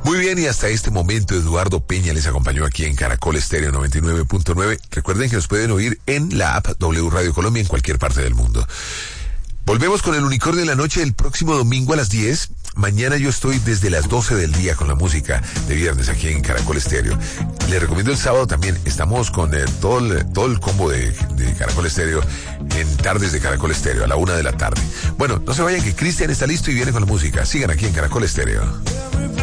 Muy bien, y hasta este momento Eduardo Peña les acompañó aquí en Caracol Estéreo 99.9. Recuerden que nos pueden oír en la app W Radio Colombia en cualquier parte del mundo. Volvemos con el Unicornio de la Noche el próximo domingo a las 10. Mañana yo estoy desde las 12 del día con la música de viernes aquí en Caracol Estéreo. Les recomiendo el sábado también. Estamos con todo el combo de Caracol Estéreo en Tardes de Caracol Estéreo a la 1 de la tarde. Bueno, no se vayan que Cristian está listo y viene con la música. Sigan aquí en Caracol Estéreo.